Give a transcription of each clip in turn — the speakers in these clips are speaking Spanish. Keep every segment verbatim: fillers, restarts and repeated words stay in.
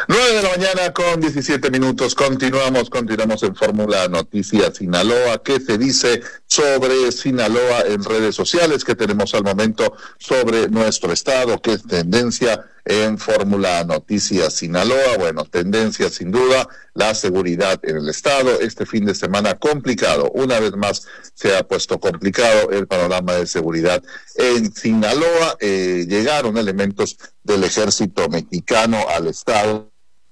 Nueve de la mañana con diecisiete minutos. Continuamos, continuamos en Fórmula Noticias Sinaloa. ¿Qué se dice sobre Sinaloa en redes sociales? ¿Qué tenemos al momento sobre nuestro estado? ¿Qué es tendencia en Fórmula Noticias Sinaloa? Bueno, tendencia sin duda, la seguridad en el estado. Este fin de semana complicado. Una vez más se ha puesto complicado el panorama de seguridad en Sinaloa. Eh, llegaron elementos del ejército mexicano al estado.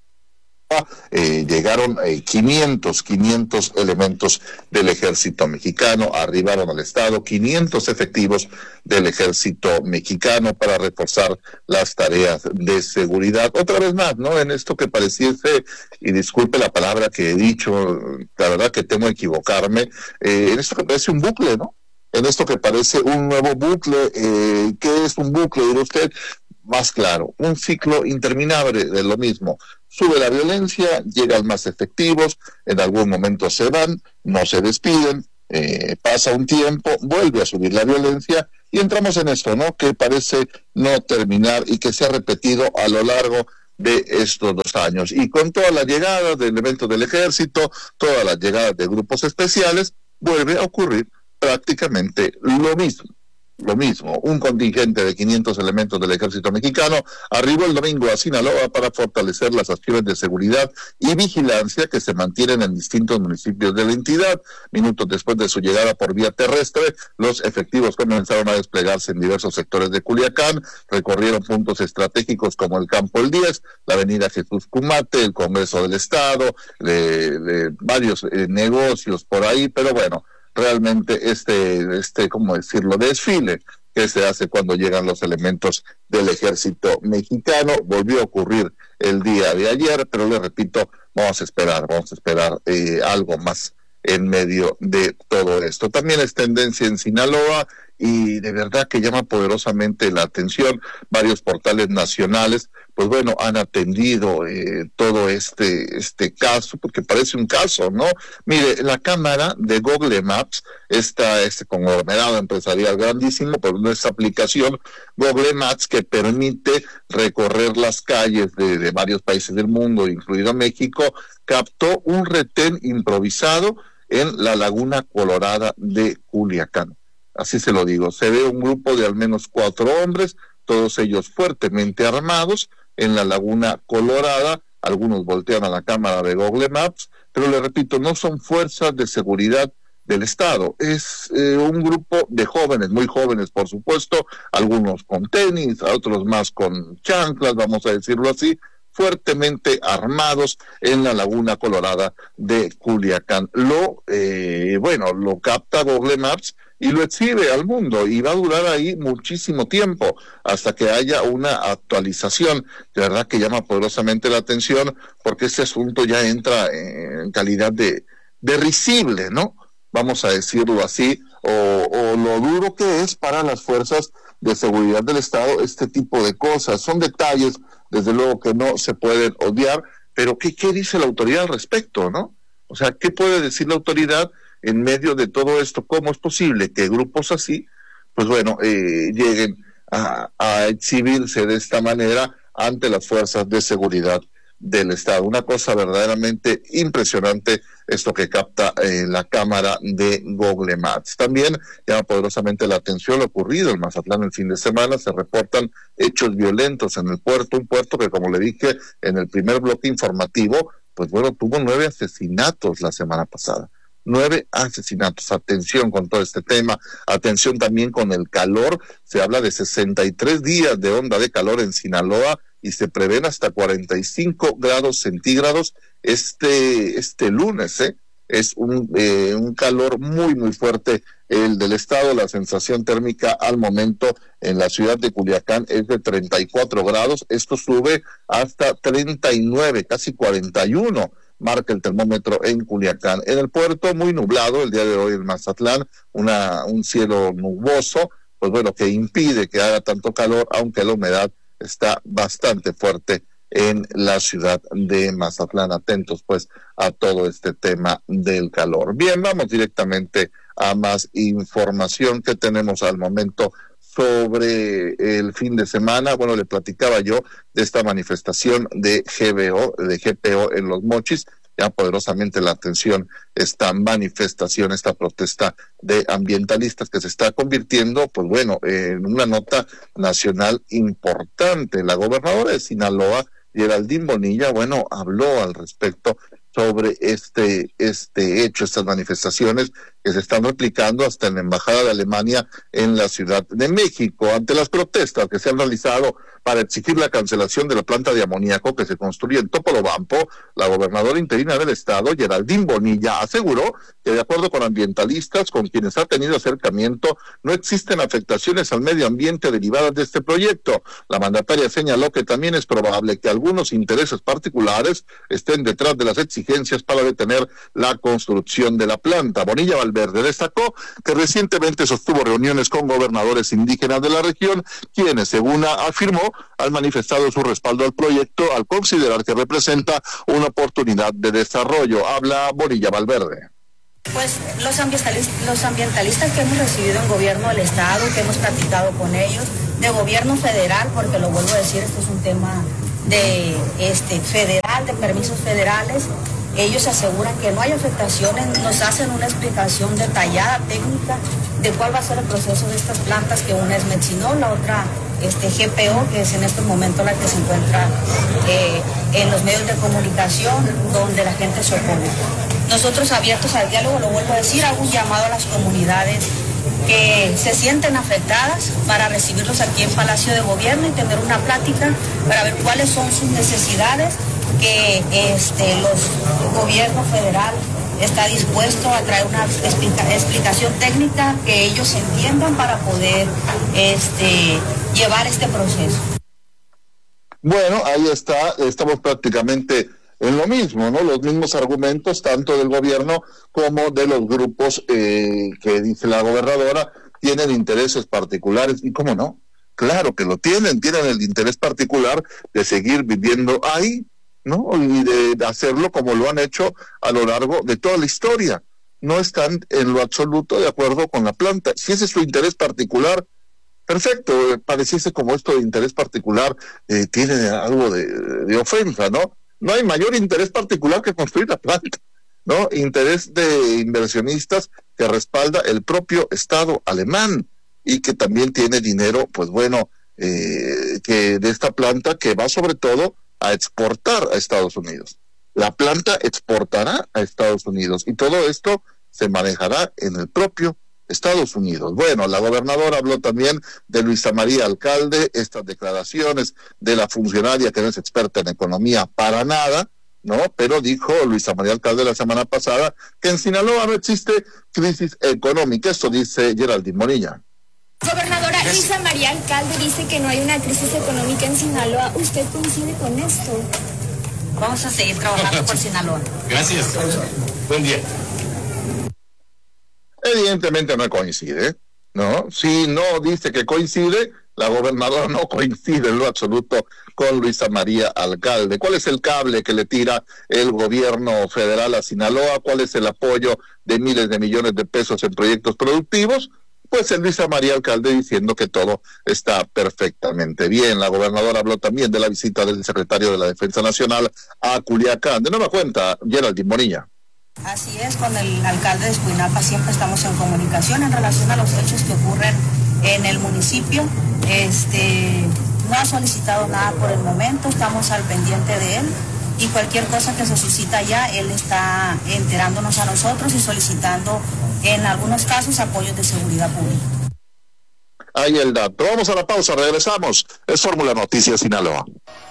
Eh, llegaron eh, quinientos elementos del ejército mexicano, arribaron al estado quinientos efectivos del ejército mexicano para reforzar las tareas de seguridad. Otra vez más, ¿no? En esto que pareciese, y disculpe la palabra que he dicho, la verdad que temo equivocarme, eh, en esto que parece un bucle, ¿no? En esto que parece un nuevo bucle. Eh, ¿qué es un bucle? Dirá usted. Más claro, un ciclo interminable de lo mismo. Sube la violencia, llegan más efectivos, en algún momento se van, no se despiden, eh, pasa un tiempo, vuelve a subir la violencia y entramos en esto, ¿no? Que parece no terminar y que se ha repetido a lo largo de estos dos años. Y con todas las llegadas de elementos del ejército, todas las llegadas de grupos especiales, vuelve a ocurrir prácticamente lo mismo. Lo mismo, un contingente de quinientos elementos del ejército mexicano arribó el domingo a Sinaloa para fortalecer las acciones de seguridad y vigilancia que se mantienen en distintos municipios de la entidad. Minutos después de su llegada por vía terrestre, los efectivos comenzaron a desplegarse en diversos sectores de Culiacán, recorrieron puntos estratégicos como el Campo El diez, la avenida Jesús Cumate, el Congreso del Estado, de, de varios eh, negocios por ahí, pero bueno, realmente este, este, ¿cómo decirlo?, desfile que se hace cuando llegan los elementos del ejército mexicano, volvió a ocurrir el día de ayer, pero le repito, vamos a esperar, vamos a esperar eh, algo más en medio de todo esto. También es tendencia en Sinaloa y de verdad que llama poderosamente la atención. Varios portales nacionales, pues bueno, han atendido eh, todo este este caso, porque parece un caso, ¿no? Mire, la cámara de Google Maps, esta, este conglomerado empresarial grandísimo, pues nuestra aplicación Google Maps que permite recorrer las calles de, de varios países del mundo, incluido México, captó un retén improvisado en la Laguna Colorada de Culiacán. Así se lo digo, se ve un grupo de al menos cuatro hombres, todos ellos fuertemente armados, en la Laguna Colorada. Algunos voltean a la cámara de Google Maps, pero le repito, no son fuerzas de seguridad del Estado, es eh, un grupo de jóvenes, muy jóvenes por supuesto, algunos con tenis, otros más con chanclas, vamos a decirlo así, fuertemente armados en la Laguna Colorada de Culiacán. Lo, eh, bueno, lo capta Google Maps y lo exhibe al mundo y va a durar ahí muchísimo tiempo hasta que haya una actualización. De verdad que llama poderosamente la atención porque este asunto ya entra en calidad de, de risible, ¿no? Vamos a decirlo así, o, o lo duro que es para las fuerzas de seguridad del Estado este tipo de cosas. Son detalles, desde luego, que no se pueden odiar, pero ¿qué, qué dice la autoridad al respecto, no? O sea, ¿qué puede decir la autoridad en medio de todo esto? ¿Cómo es posible que grupos así, pues bueno, eh, lleguen a, a exhibirse de esta manera ante las fuerzas de seguridad del Estado? Una cosa verdaderamente impresionante esto que capta eh, la cámara de Google Maps. También llama poderosamente la atención lo ocurrido en Mazatlán el fin de semana. Se reportan hechos violentos en el puerto, un puerto que, como le dije en el primer bloque informativo, pues bueno, tuvo nueve asesinatos la semana pasada. Nueve asesinatos. Atención con todo este tema, atención también con el calor. Se habla de sesenta y tres días de onda de calor en Sinaloa y se prevén hasta cuarenta y cinco grados centígrados este este lunes, ¿eh? Es un, eh, un calor muy, muy fuerte el del estado. La sensación térmica al momento en la ciudad de Culiacán es de treinta y cuatro grados. Esto sube hasta treinta y nueve, casi cuarenta y uno. Marca el termómetro en Culiacán. En el puerto, muy nublado el día de hoy en Mazatlán, una, un cielo nuboso, pues bueno, que impide que haga tanto calor, aunque la humedad está bastante fuerte en la ciudad de Mazatlán. Atentos pues a todo este tema del calor. Bien, vamos directamente a más información que tenemos al momento sobre el fin de semana. Bueno, le platicaba yo de esta manifestación de G B O, de G P O en Los Mochis. Ya poderosamente la atención esta manifestación, esta protesta de ambientalistas que se está convirtiendo, pues bueno, en una nota nacional importante. La gobernadora de Sinaloa, Geraldine Bonilla, bueno, habló al respecto sobre este este hecho, estas manifestaciones que se están replicando hasta en la Embajada de Alemania en la Ciudad de México, ante las protestas que se han realizado para exigir la cancelación de la planta de amoníaco que se construye en Topolobampo. La gobernadora interina del estado, Geraldine Bonilla, aseguró que de acuerdo con ambientalistas con quienes ha tenido acercamiento, no existen afectaciones al medio ambiente derivadas de este proyecto. La mandataria señaló que también es probable que algunos intereses particulares estén detrás de las exigencias para detener la construcción de la planta. Bonilla Valverde destacó que recientemente sostuvo reuniones con gobernadores indígenas de la región, quienes, según afirmó, han manifestado su respaldo al proyecto al considerar que representa una oportunidad de desarrollo. Habla Bonilla Valverde. Pues los ambientalistas, los ambientalistas que hemos recibido en gobierno del estado, que hemos platicado con ellos, de gobierno federal, porque lo vuelvo a decir, esto es un tema de este federal, de permisos federales. Ellos aseguran que no hay afectaciones, nos hacen una explicación detallada, técnica, de cuál va a ser el proceso de estas plantas, que una es Metsinol, la otra este, G P O, que es en este momento la que se encuentra eh, en los medios de comunicación, donde la gente se opone. Nosotros abiertos al diálogo, lo vuelvo a decir, hago un llamado a las comunidades que se sienten afectadas para recibirlos aquí en Palacio de Gobierno y tener una plática para ver cuáles son sus necesidades, que este, los gobierno federal está dispuesto a traer una explica, explicación técnica que ellos entiendan para poder este, llevar este proceso. Bueno, ahí está, estamos prácticamente en lo mismo, ¿no? Los mismos argumentos, tanto del gobierno como de los grupos eh, que dice la gobernadora, tienen intereses particulares, y cómo no, claro que lo tienen, tienen el interés particular de seguir viviendo ahí, ¿no? Y de hacerlo como lo han hecho a lo largo de toda la historia. No están en lo absoluto de acuerdo con la planta. Si ese es su interés particular, perfecto, pareciese como esto de interés particular eh, tiene algo de, de ofensa, ¿no? No hay mayor interés particular que construir la planta, ¿no? Interés de inversionistas que respalda el propio Estado alemán y que también tiene dinero, pues bueno, eh, que de esta planta que va sobre todo a exportar a Estados Unidos. La planta exportará a Estados Unidos y todo esto se manejará en el propio Estados Unidos. Bueno, la gobernadora habló también de Luisa María Alcalde, estas declaraciones de la funcionaria que no es experta en economía para nada, ¿no? Pero dijo Luisa María Alcalde la semana pasada que en Sinaloa no existe crisis económica. Esto dice Geraldine Bonilla. Gobernadora, Luisa María Alcalde dice que no hay una crisis económica en Sinaloa. ¿Usted coincide con esto? Vamos a seguir trabajando por Sinaloa. Gracias. Buen día. Evidentemente no coincide, ¿no? Si no dice que coincide, la gobernadora no coincide en lo absoluto con Luisa María Alcalde. ¿Cuál es el cable que le tira el gobierno federal a Sinaloa? ¿Cuál es el apoyo de miles de millones de pesos en proyectos productivos? Pues en Luisa María Alcalde diciendo que todo está perfectamente bien. La gobernadora habló también de la visita del secretario de la Defensa Nacional a Culiacán. De nueva cuenta, Geraldine Bonilla. Así es, con el alcalde de Escuinapa siempre estamos en comunicación en relación a los hechos que ocurren en el municipio. Este, no ha solicitado nada por el momento, estamos al pendiente de él y cualquier cosa que se suscita allá, él está enterándonos a nosotros y solicitando en algunos casos apoyos de seguridad pública. Ahí el dato. Vamos a la pausa, regresamos. Es Fórmula Noticias Sinaloa.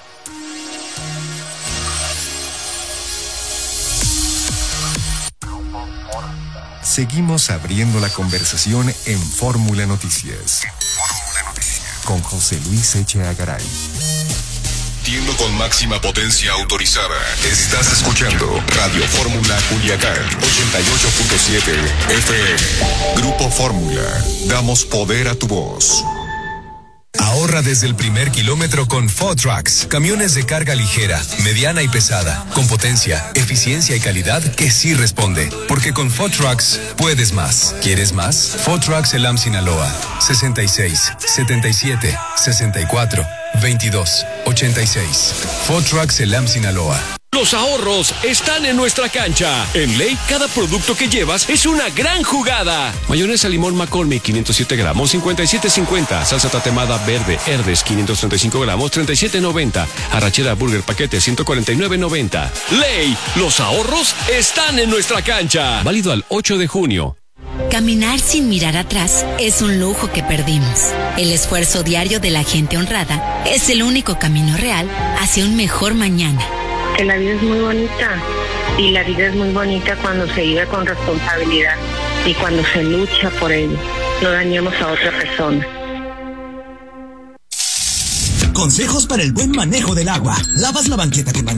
Seguimos abriendo la conversación en Fórmula Noticias. Con José Luis Echeagaray. Garay. Transmitiendo con máxima potencia autorizada. Estás escuchando Radio Fórmula Culiacán ochenta y ocho punto siete F M. Grupo Fórmula. Damos poder a tu voz. Ahorra desde el primer kilómetro con Ford Trucks. Camiones de carga ligera, mediana y pesada, con potencia, eficiencia y calidad que sí responde. Porque con Ford Trucks puedes más. ¿Quieres más? Ford Trucks Elam Sinaloa. sesenta y seis, setenta y siete, sesenta y cuatro, veintidós, ochenta y seis. Ford Trucks Elam Sinaloa. Los ahorros están en nuestra cancha. En Ley, cada producto que llevas es una gran jugada. Mayonesa limón McCormick, quinientos siete gramos, cincuenta y siete cincuenta. Salsa tatemada verde Herdes, quinientos treinta y cinco gramos, treinta y siete noventa. Arrachera Burger paquete, ciento cuarenta y nueve noventa. Ley, los ahorros están en nuestra cancha. Válido al ocho de junio. Caminar sin mirar atrás es un lujo que perdimos. El esfuerzo diario de la gente honrada es el único camino real hacia un mejor mañana. Que la vida es muy bonita y la vida es muy bonita cuando se vive con responsabilidad y cuando se lucha por ello. No dañemos a otra persona. Consejos para el buen manejo del agua. ¿Lavas la banqueta con manguera?